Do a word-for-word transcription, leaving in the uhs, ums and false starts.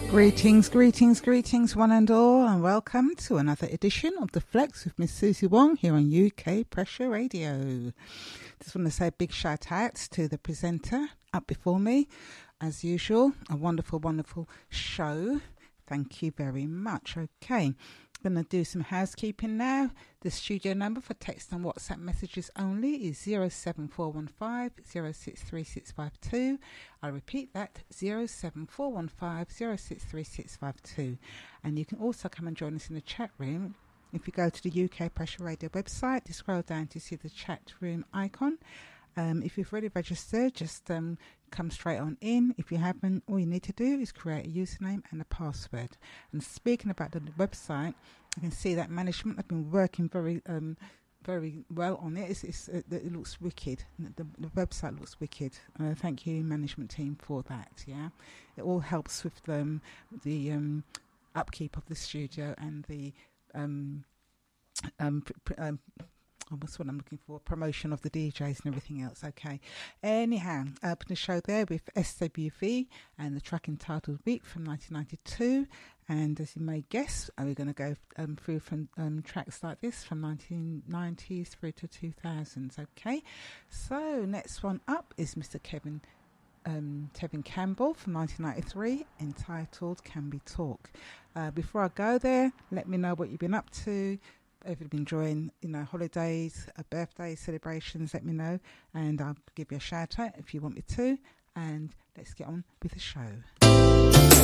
Greetings, greetings, greetings, one and all, and welcome to another edition of The Flex with Miss Susie Wong here on U K Pressure Radio. Just want to say a big shout out to the presenter up before me. As usual, a wonderful, wonderful show. Thank you very much. Okay, I'm going to do some housekeeping now. The studio number for text and WhatsApp messages only is zero seven four one five zero six three six five two. I'll repeat that, zero seven four one five zero six three six five two. And you can also come and join us in the chat room. If you go to the U K Pressure Radio website, you scroll down to see the chat room icon. Um, if you've already registered, just um, come straight on in. If you haven't, all you need to do is create a username and a password. And speaking about the website, you can see that management have been working very um, very well on it. It's, it's, uh, it looks wicked. The, the website looks wicked. Uh, thank you, management team, for that. Yeah, it all helps with um, the um, upkeep of the studio and the um, um, pr- pr- um what's what I'm looking for, promotion of the D Js and everything else. Okay. Anyhow, I opened the show there with S W V and the track entitled Beat from nineteen ninety-two. And as you may guess, we're going to go um, through from um, tracks like this from nineteen nineties through to two thousands. Okay. So next one up is Mister Kevin um, Tevin Campbell from nineteen ninety-three, entitled Can We Talk. Uh, before I go there, let me know what you've been up to. If you've been enjoying, you know, holidays, uh, birthdays, celebrations, let me know, and I'll give you a shout out if you want me to. And let's get on with the show.